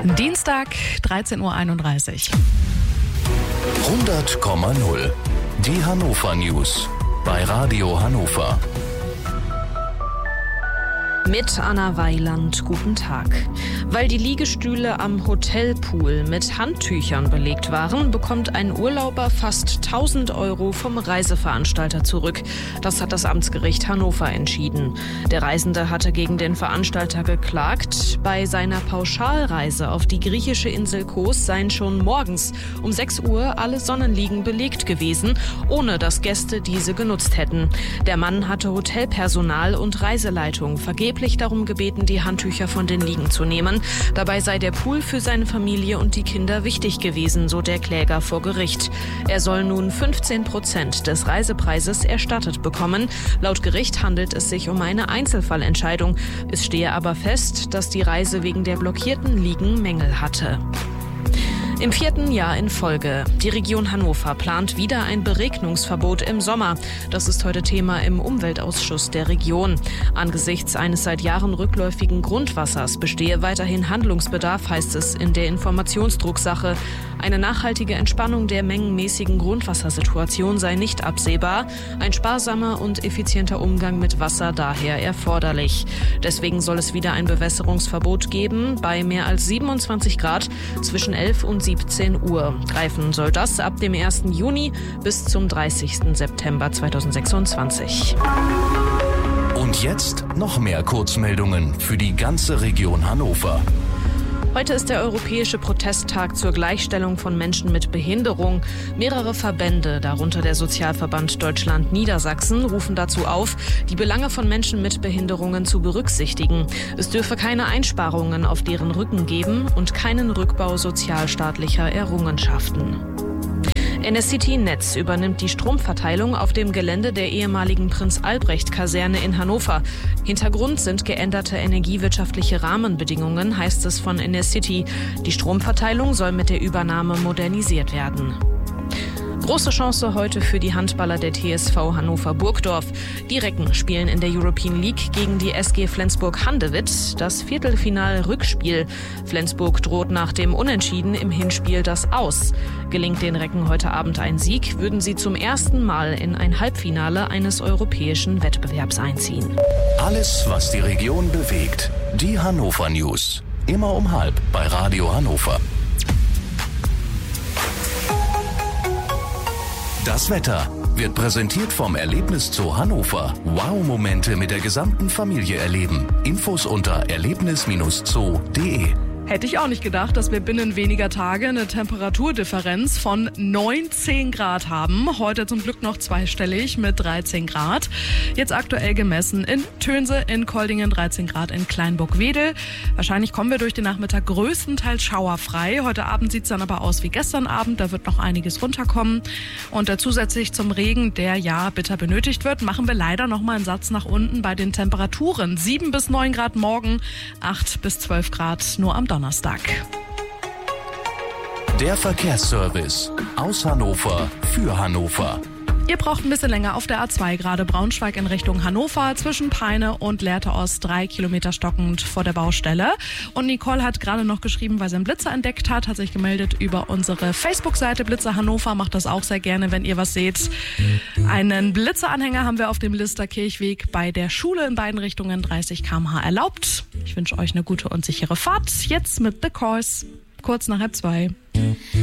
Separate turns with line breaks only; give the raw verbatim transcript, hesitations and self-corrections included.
Dienstag, dreizehn Uhr einunddreißig.
hundert Komma null. Die Hannover News bei Radio Hannover.
Mit Anna Weiland, guten Tag. Weil die Liegestühle am Hotelpool mit Handtüchern belegt waren, bekommt ein Urlauber fast tausend Euro vom Reiseveranstalter zurück. Das hat das Amtsgericht Hannover entschieden. Der Reisende hatte gegen den Veranstalter geklagt. Bei seiner Pauschalreise auf die griechische Insel Kos seien schon morgens um sechs Uhr alle Sonnenliegen belegt gewesen, ohne dass Gäste diese genutzt hätten. Der Mann hatte Hotelpersonal und Reiseleitung vergeblich darum gebeten, die Handtücher von den Liegen zu nehmen. Dabei sei der Pool für seine Familie und die Kinder wichtig gewesen, so der Kläger vor Gericht. Er soll nun fünfzehn Prozent des Reisepreises erstattet bekommen. Laut Gericht handelt es sich um eine Einzelfallentscheidung. Es stehe aber fest, dass die Reise wegen der blockierten Liegen Mängel hatte. Im vierten Jahr in Folge. Die Region Hannover plant wieder ein Beregnungsverbot im Sommer. Das ist heute Thema im Umweltausschuss der Region. Angesichts eines seit Jahren rückläufigen Grundwassers bestehe weiterhin Handlungsbedarf, heißt es in der Informationsdrucksache. Eine nachhaltige Entspannung der mengenmäßigen Grundwassersituation sei nicht absehbar. Ein sparsamer und effizienter Umgang mit Wasser daher erforderlich. Deswegen soll es wieder ein Bewässerungsverbot geben bei mehr als siebenundzwanzig Grad zwischen elf und siebzehn Uhr. Greifen soll das ab dem ersten Juni bis zum dreißigsten September zweitausendsechsundzwanzig.
Und jetzt noch mehr Kurzmeldungen für die ganze Region Hannover.
Heute ist der Europäische Protesttag zur Gleichstellung von Menschen mit Behinderung. Mehrere Verbände, darunter der Sozialverband Deutschland Niedersachsen, rufen dazu auf, die Belange von Menschen mit Behinderungen zu berücksichtigen. Es dürfe keine Einsparungen auf deren Rücken geben und keinen Rückbau sozialstaatlicher Errungenschaften. N S City Netz übernimmt die Stromverteilung auf dem Gelände der ehemaligen Prinz-Albrecht-Kaserne in Hannover. Hintergrund sind geänderte energiewirtschaftliche Rahmenbedingungen, heißt es von N S City. Die Stromverteilung soll mit der Übernahme modernisiert werden. Große Chance heute für die Handballer der T S V Hannover-Burgdorf. Die Recken spielen in der European League gegen die S G Flensburg-Handewitt das Viertelfinal-Rückspiel. Flensburg droht nach dem Unentschieden im Hinspiel das Aus. Gelingt den Recken heute Abend ein Sieg, würden sie zum ersten Mal in ein Halbfinale eines europäischen Wettbewerbs einziehen.
Alles, was die Region bewegt. Die Hannover News. Immer um halb bei Radio Hannover. Das Wetter wird präsentiert vom Erlebniszoo Hannover. Wow-Momente mit der gesamten Familie erleben. Infos unter erlebnis Bindestrich zoo punkt de.
Hätte ich auch nicht gedacht, dass wir binnen weniger Tage eine Temperaturdifferenz von neunzehn Grad haben. Heute zum Glück noch zweistellig mit dreizehn Grad. Jetzt aktuell gemessen in Tönse, in Koldingen, dreizehn Grad in Kleinburg-Wedel. Wahrscheinlich kommen wir durch den Nachmittag größtenteils schauerfrei. Heute Abend sieht es dann aber aus wie gestern Abend. Da wird noch einiges runterkommen. Und äh, zusätzlich zum Regen, der ja bitter benötigt wird, machen wir leider noch mal einen Satz nach unten bei den Temperaturen. sieben bis neun Grad morgen, acht bis zwölf Grad nur am Donnerstag.
Der Verkehrsservice aus Hannover für Hannover.
Ihr braucht ein bisschen länger auf der A zwei, gerade Braunschweig in Richtung Hannover, zwischen Peine und Lehrte Ost, drei Kilometer stockend vor der Baustelle. Und Nicole hat gerade noch geschrieben, weil sie einen Blitzer entdeckt hat, hat sich gemeldet über unsere Facebook-Seite Blitzer Hannover, macht das auch sehr gerne, wenn ihr was seht. Einen Blitzeranhänger haben wir auf dem Lister Kirchweg bei der Schule in beiden Richtungen, dreißig Kilometer pro Stunde erlaubt. Ich wünsche euch eine gute und sichere Fahrt. Jetzt mit The Course, kurz nach halb zwei.